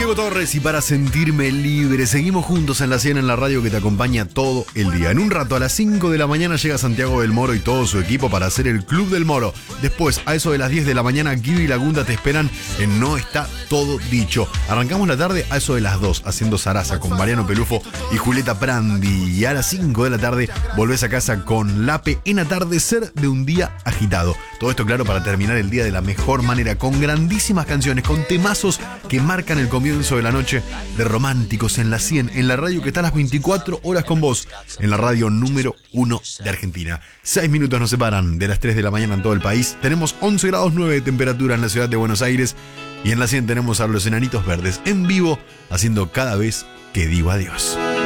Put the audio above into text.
Diego Torres y para sentirme libre, seguimos juntos en la 100 en la radio que te acompaña todo el día. En un rato a las 5 de la mañana llega Santiago del Moro y todo su equipo para hacer el Club del Moro. Después, a eso de las 10 de la mañana, Guido y Lagunda te esperan en No Está Todo Dicho. Arrancamos la tarde a eso de las 2 haciendo Zaraza con Mariano Pelufo y Julieta Prandi. Y a las 5 de la tarde volvés a casa con Lape en Atardecer de un día agitado. Todo esto, claro, para terminar el día de la mejor manera, con grandísimas canciones, con temazos que marcan el comienzo de la noche, de románticos en la 100, en la radio que está a las 24 horas con vos, en la radio número 1 de Argentina. 6 minutos nos separan de las 3 de la mañana en todo el país. Tenemos 11 grados 9 de temperatura en la ciudad de Buenos Aires y en la 100 tenemos a los Enanitos Verdes en vivo, haciendo Cada Vez que Digo Adiós.